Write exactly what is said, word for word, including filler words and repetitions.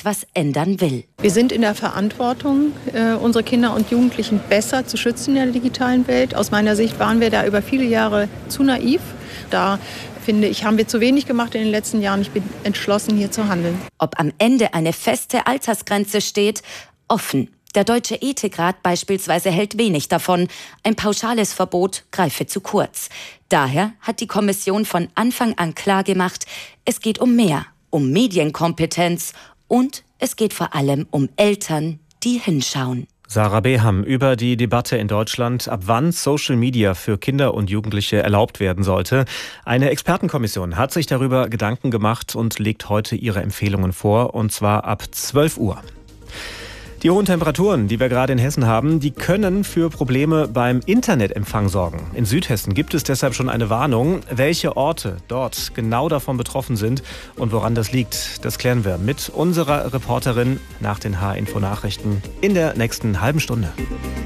etwas ändern will. Wir sind in der Verantwortung, unsere Kinder und Jugendlichen besser zu schützen in der digitalen Welt. Aus meiner Sicht waren wir da über viele Jahre zu naiv. Da finde ich, haben wir zu wenig gemacht in den letzten Jahren. Ich bin entschlossen, hier zu handeln. Ob am Ende eine feste Altersgrenze steht, offen. Der Deutsche Ethikrat beispielsweise hält wenig davon. Ein pauschales Verbot greife zu kurz. Daher hat die Kommission von Anfang an klargemacht, es geht um mehr, um Medienkompetenz und es geht vor allem um Eltern, die hinschauen. Sarah Beham über die Debatte in Deutschland, ab wann Social Media für Kinder und Jugendliche erlaubt werden sollte. Eine Expertenkommission hat sich darüber Gedanken gemacht und legt heute ihre Empfehlungen vor, und zwar ab zwölf Uhr. Die hohen Temperaturen, die wir gerade in Hessen haben, die können für Probleme beim Internetempfang sorgen. In Südhessen gibt es deshalb schon eine Warnung. Welche Orte dort genau davon betroffen sind und woran das liegt, das klären wir mit unserer Reporterin nach den H-Info-Nachrichten in der nächsten halben Stunde.